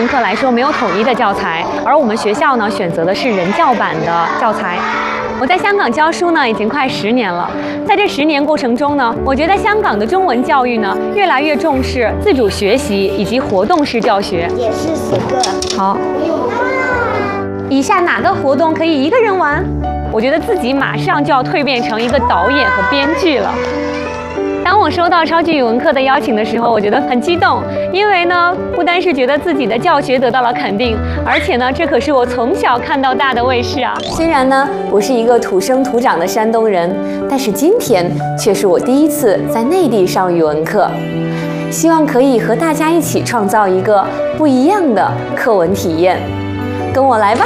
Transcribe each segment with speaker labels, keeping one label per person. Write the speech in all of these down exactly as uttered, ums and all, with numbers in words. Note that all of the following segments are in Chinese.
Speaker 1: 文课来说没有统一的教材，而我们学校呢选择的是人教版的教材。我在香港教书呢已经快十年了，在这十年过程中呢，我觉得香港的中文教育呢越来越重视自主学习以及活动式教学。
Speaker 2: 也是十个。
Speaker 1: 好，以下哪个活动可以一个人玩？我觉得自己马上就要蜕变成一个导演和编剧了。当我收到超级语文课的邀请的时候，我觉得很激动，因为呢，不单是觉得自己的教学得到了肯定，而且呢，这可是我从小看到大的卫视啊。虽然呢，不是一个土生土长的山东人，但是今天却是我第一次在内地上语文课，希望可以和大家一起创造一个不一样的课文体验。跟我来吧。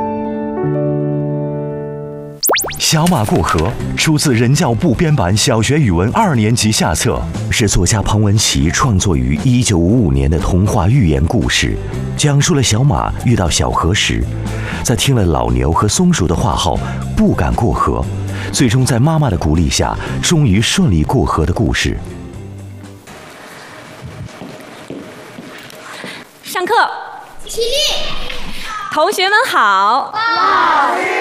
Speaker 3: 小马过河出自人教部编版小学语文二年级下册，是作家庞文琪创作于一九五五年的童话寓言故事，讲述了小马遇到小河时，在听了老牛和松鼠的话后不敢过河，最终在妈妈的鼓励下终于顺利过河的故事。
Speaker 1: 上课起立，同学们好，
Speaker 2: 老师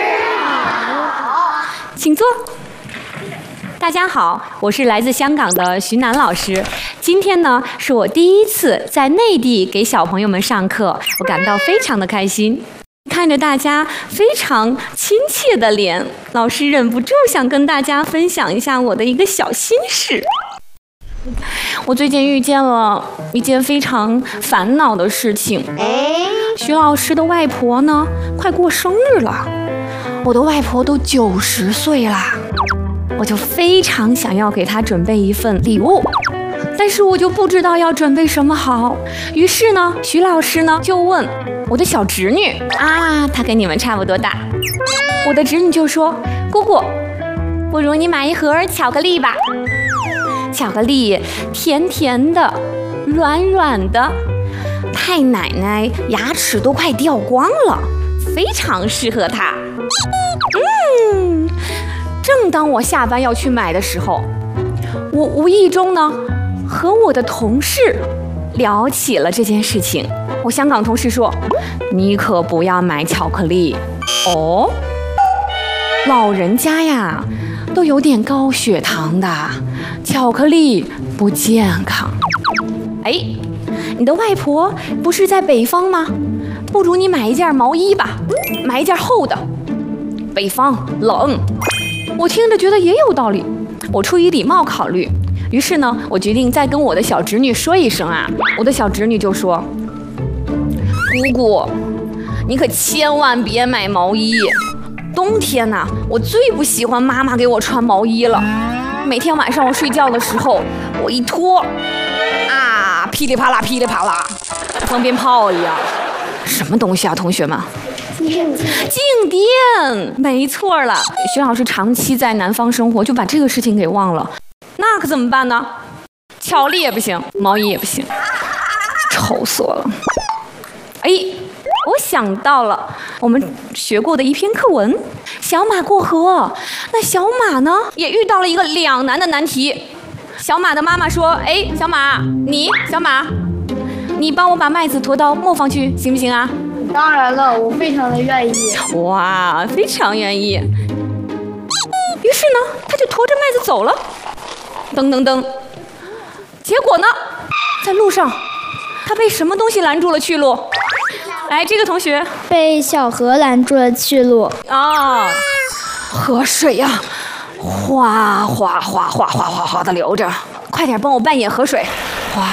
Speaker 1: 请坐。大家好，我是来自香港的徐楠老师。今天呢，是我第一次在内地给小朋友们上课，我感到非常的开心。看着大家非常亲切的脸，老师忍不住想跟大家分享一下我的一个小心事。我最近遇见了一件非常烦恼的事情。徐老师的外婆呢，快过生日了。我的外婆都九十岁啦，我就非常想要给她准备一份礼物，但是我就不知道要准备什么好。于是呢，徐老师呢就问我的小侄女啊，她跟你们差不多大。我的侄女就说：“姑姑，不如你买一盒巧克力吧。巧克力甜甜的，软软的，太奶奶牙齿都快掉光了，非常适合她。”嗯，正当我下班要去买的时候，我无意中呢和我的同事聊起了这件事情。我香港同事说：“你可不要买巧克力哦，老人家呀都有点高血糖的，巧克力不健康。哎，你的外婆不是在北方吗？不如你买一件毛衣吧，买一件厚的。北方冷。”我听着觉得也有道理，我出于礼貌考虑，于是呢，我决定再跟我的小侄女说一声啊。我的小侄女就说：“姑姑，你可千万别买毛衣，冬天呢、啊，我最不喜欢妈妈给我穿毛衣了。每天晚上我睡觉的时候，我一脱，啊，噼里啪啦，噼里啪啦，放鞭炮一样。什么东西啊，同学们？静电，没错了。徐老师长期在南方生活，就把这个事情给忘了。那可怎么办呢？巧克力也不行，毛衣也不行，愁死我了。哎，我想到了我们学过的一篇课文《小马过河》。那小马呢，也遇到了一个两难的难题。小马的妈妈说：“哎，小马，你小马，你帮我把麦子驮到磨坊去，行不行啊？”
Speaker 2: 当然了，我非常的愿意。
Speaker 1: 哇，非常愿意。于是呢，他就驮着麦子走了。噔噔噔，结果呢，在路上，他被什么东西拦住了去路？来，这个同学
Speaker 2: 被小河拦住了去路。
Speaker 1: 啊，河水呀、啊，哗哗哗哗哗哗哗的流着，快点帮我扮演河水，哗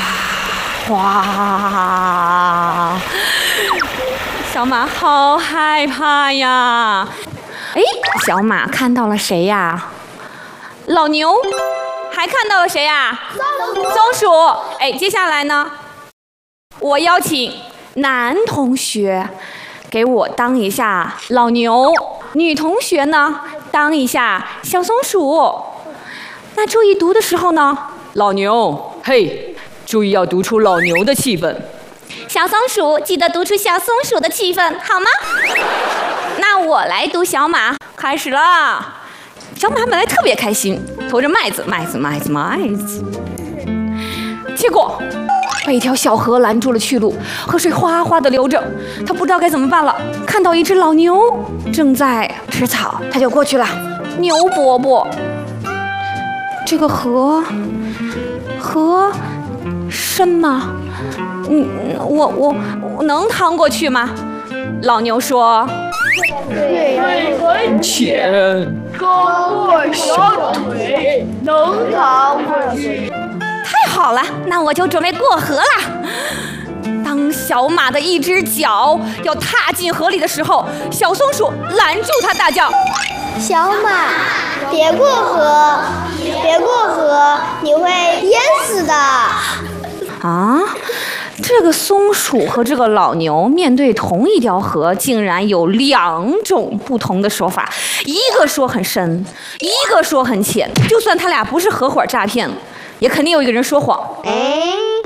Speaker 1: 哗。小马好害怕呀！哎，小马看到了谁呀？老牛，还看到了谁呀？松鼠。哎，接下来呢，我邀请男同学给我当一下老牛，女同学呢当一下小松鼠。那注意读的时候呢，老牛，嘿，注意要读出老牛的气氛。小松鼠，记得读出小松鼠的气氛，好吗？那我来读小马，开始了。小马本来特别开心，驮着麦子，麦子，麦子，麦子。结果被一条小河拦住了去路，河水哗哗地流着，他不知道该怎么办了。看到一只老牛正在吃草，他就过去了。牛伯伯，这个河河深吗？嗯，我我我能趟过去吗？老牛说：
Speaker 2: 水很
Speaker 4: 浅，
Speaker 2: 高过小腿，能趟过去。
Speaker 1: 太好了，那我就准备过河啦。当小马的一只脚要踏进河里的时候，小松鼠拦住它，大叫：
Speaker 2: 小马，别过河，别过河，你会淹死的。
Speaker 1: 啊！这个松鼠和这个老牛面对同一条河，竟然有两种不同的说法，一个说很深，一个说很浅。就算他俩不是合伙诈骗，也肯定有一个人说谎。
Speaker 2: 哎，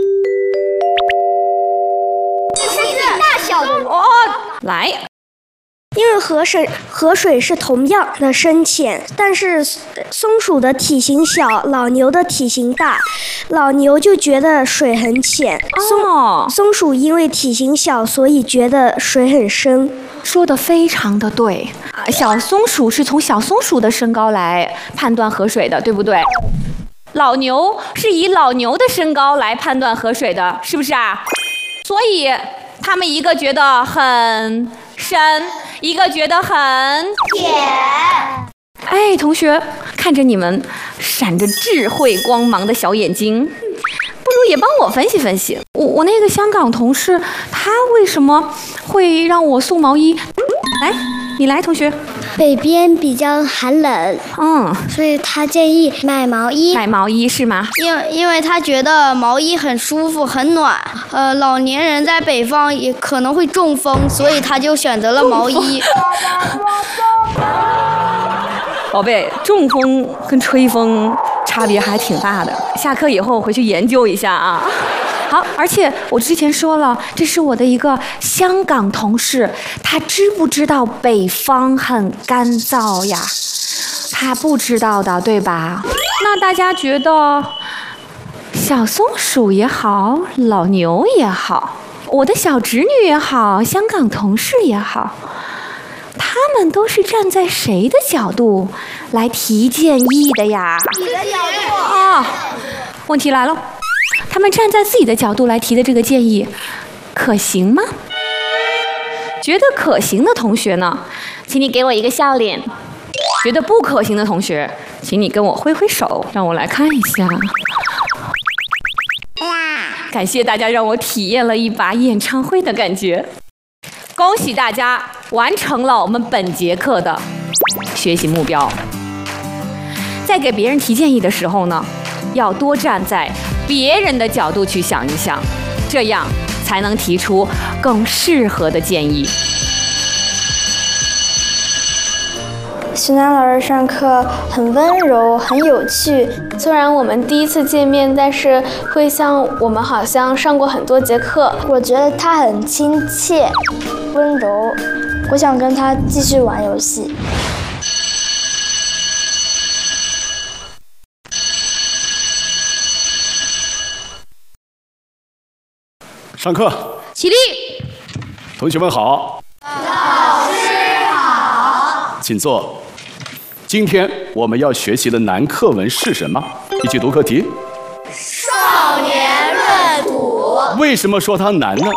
Speaker 2: 这是一个大小的
Speaker 1: 哦，来。
Speaker 2: 因为河水河水是同样的深浅，但是松鼠的体型小，老牛的体型大，老牛就觉得水很浅，
Speaker 1: 哦，
Speaker 2: 松鼠因为体型小，所以觉得水很深。
Speaker 1: 说得非常的对，小松鼠是从小松鼠的身高来判断河水的，对不对？老牛是以老牛的身高来判断河水的，是不是啊？所以他们一个觉得很深，一个觉得很
Speaker 2: 浅。
Speaker 1: 哎，同学，看着你们闪着智慧光芒的小眼睛，不如也帮我分析分析。我我那个香港同事，他为什么会让我送毛衣？来，你来，同学。
Speaker 2: 北边比较寒冷，
Speaker 1: 嗯，
Speaker 2: 所以他建议买毛衣。
Speaker 1: 买毛衣是吗？
Speaker 5: 因为因为他觉得毛衣很舒服很暖，呃，老年人在北方也可能会中风，所以他就选择了毛衣。
Speaker 1: 宝贝，中风跟吹风差别还挺大的，下课以后回去研究一下啊。好，而且我之前说了，这是我的一个香港同事，他知不知道北方很干燥呀？他不知道的，对吧？那大家觉得小松鼠也好，老牛也好，我的小侄女也好，香港同事也好，他们都是站在谁的角度来提建议的呀？
Speaker 2: 你的角度
Speaker 1: 啊，问题来了，他们站在自己的角度来提的这个建议，可行吗？觉得可行的同学呢，请你给我一个笑脸；觉得不可行的同学，请你跟我挥挥手，让我来看一下。感谢大家让我体验了一把演唱会的感觉。恭喜大家完成了我们本节课的学习目标。在给别人提建议的时候呢，要多站在别人的角度去想一想，这样才能提出更适合的建议。
Speaker 6: 徐楠老师上课很温柔，很有趣。虽然我们第一次见面，但是会像我们好像上过很多节课。
Speaker 2: 我觉得他很亲切、温柔，我想跟他继续玩游戏。
Speaker 7: 上课，
Speaker 5: 起立。
Speaker 7: 同学们好。老师好。请坐。今天我们要学习的难课文是什么？一起读课题。
Speaker 2: 少年论读。
Speaker 7: 为什么说它难呢？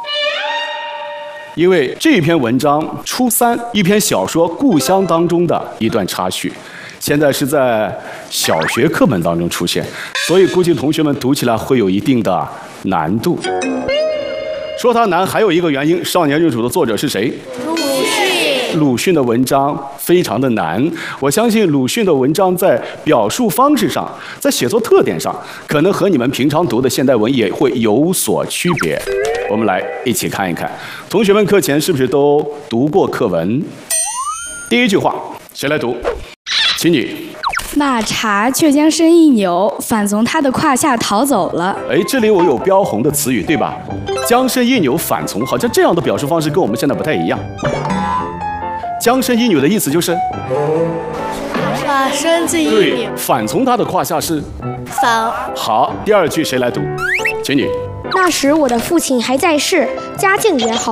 Speaker 7: 因为这篇文章初三一篇小说《故乡》当中的一段插叙，现在是在小学课本当中出现，所以估计同学们读起来会有一定的难度。说它难还有一个原因，《少年论读》的作者是谁？鲁迅。鲁迅的文章非常的难，我相信鲁迅的文章在表述方式上，在写作特点上，可能和你们平常读的现代文也会有所区别。我们来一起看一看，同学们课前是不是都读过课文？第一句话，谁来读？请你。
Speaker 8: 那茶却将身一扭，反从他的胯下逃走了。
Speaker 7: 哎，这里我有标红的词语，对吧？将身一扭，反从，好像这样的表述方式跟我们现在不太一样。将身一扭的意思就是
Speaker 5: 把身子一
Speaker 7: 对
Speaker 5: 扭，，
Speaker 7: 反从他的胯下是
Speaker 5: 反
Speaker 7: 好。第二句谁来读？请你。
Speaker 4: 那时我的父亲还在世，家境也好。